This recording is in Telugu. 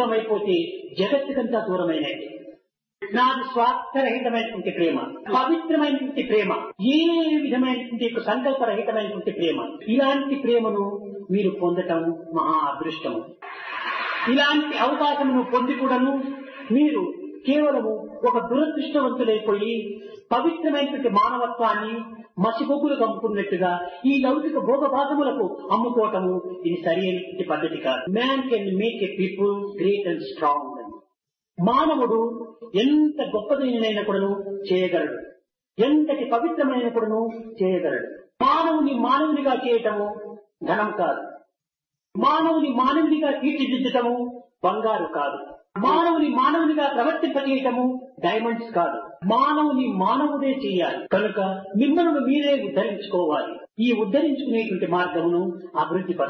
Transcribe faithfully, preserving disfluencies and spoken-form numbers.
దూరం అయిపోతే జగత్తుకంతా దూరమైనది. నాది స్వార్థరహితమైనటువంటి ప్రేమ, పవిత్రమైనటువంటి ప్రేమ, ఏ విధమైనటువంటి సంకల్పరహితమైనటువంటి ప్రేమ. ఇలాంటి ప్రేమను మీరు పొందటం మహా అదృష్టము. ఇలాంటి అవకాశమును పొంది కూడాను మీరు కేవలము ఒక దురదృష్టవంతులైపోయి పవిత్రమైనటువంటి మానవత్వాన్ని మసిబొగ్గులు కమ్ముకున్నట్టుగా ఈ లౌకిక భోగభాగములకు అమ్ముకోవటము ఇది సరి అయినటువంటి పద్ధతి కాదు. Man can make a people great and strong. మానవుడు ఎంత గొప్పదైన కూడాను చేయగలడు, ఎంతటి పవిత్రమైన కూడాను చేయగలడు. మానవుని మానవునిగా చేయటము ధనం కాదు, మానవుని మానవునిగా తీర్చిదిద్దటము బంగారు కాదు, మానవుని మానవునిగా ప్రవర్తింపజేయటము డైమండ్స్ కాదు. మానవుని మానవుడే చేయాలి. కనుక మిమ్మల్ని మీరే ఉద్ధరించుకోవాలి. ఈ ఉద్ధరించుకునేటువంటి మార్గమును అభివృద్ధి